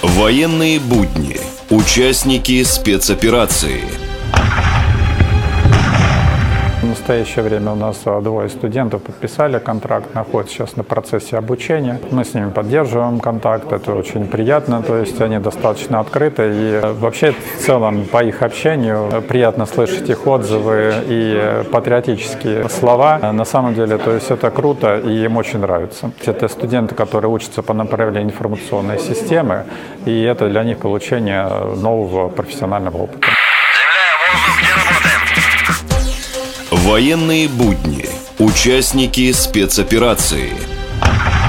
Военные будни. Участники спецоперации. В настоящее время у нас двое студентов подписали контракт, находятся сейчас на процессе обучения. Мы с ними поддерживаем контакт, это очень приятно, то есть они достаточно открыты. И вообще в целом по их общению приятно слышать их отзывы и патриотические слова. На самом деле, то есть это круто и им очень нравится. Это студенты, которые учатся по направлению информационной системы, и это для них получение нового профессионального опыта. Военные будни. Участники спецоперации.